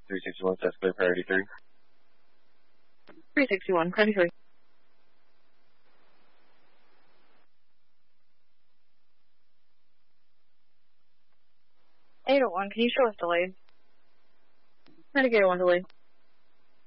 361, that's clear priority 3. 361, priority 3. 801, can you show us delayed? Renegade 1 delayed.